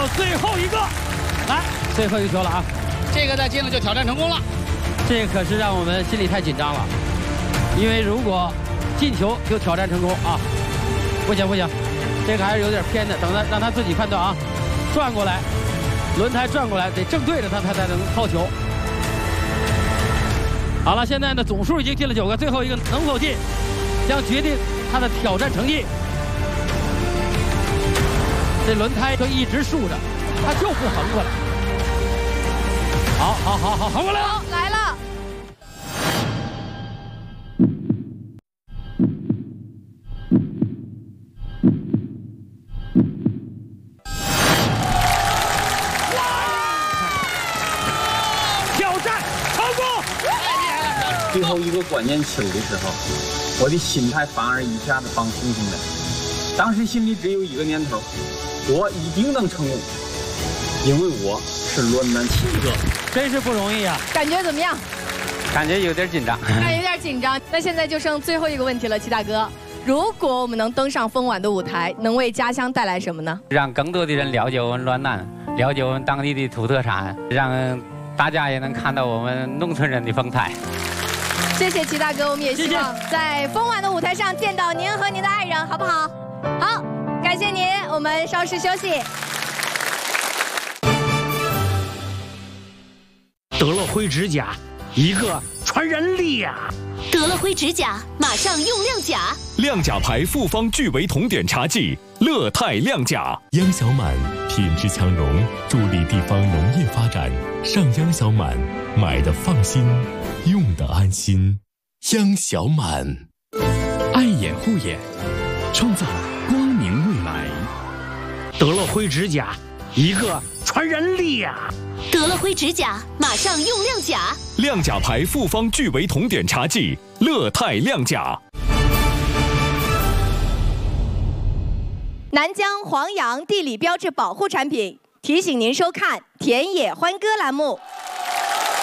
最后一个，来，最后一个球了啊！ 这个再进了就挑战成功了。 这可是让我们心里太紧张了，因为如果进球就挑战成功啊！不行不行，这个还是有点偏的，等他让他自己判断啊！转过来，轮胎转过来，得正对着他才能套球。好了，现在呢总数已经进了9个，最后一个能否进，将决定他的挑战成绩。这轮胎就一直竖着，他就不横过来。好，横过来了， 来了。 挑战成功！ 最后一个关键球的时候，我的心态反而一下子放平静了。当时心里只有一个念头，我一定能成功，因为我是轮难7个， 真是不容易啊！ 感觉怎么样？ 感觉有点紧张。 有点紧张。那现在就剩最后一个问题了，齐大哥，如果我们能登上丰晚的舞台，能为家乡带来什么呢？ 让更多的人了解我们滦南，了解我们当地的土特产，让大家也能看到我们农村人的风采。 谢谢齐大哥，我们也希望在丰晚的舞台上见到您和您的爱人，好不好？好，感谢您，我们稍事休息。 德乐辉指甲，一个传人力呀！ 德乐辉指甲，马上用亮甲。 亮甲牌复方聚维酮碘茶剂，乐泰亮甲。央小满品质强融，助力地方农业发展。上央小满，买的放心，用的安心。央小满， 爱眼护眼，创造光明未来。德乐辉指甲，一个传人力呀！ 德乐辉指甲，马上用亮甲。 亮甲牌复方聚维酮碘茶剂，乐泰亮甲。 南疆黄杨地理标志保护产品提醒您收看《田野欢歌》栏目。